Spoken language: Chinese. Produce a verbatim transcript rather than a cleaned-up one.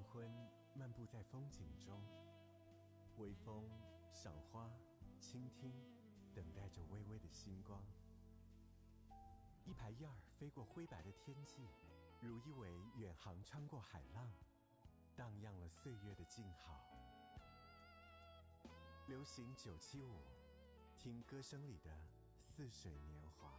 昏漫步在风景中，微风、赏花、倾听，等待着微微的星光。一排燕儿飞过灰白的天际，如一尾远航穿过海浪，荡漾了岁月的静好。流行九七五，听歌声里的似水年华。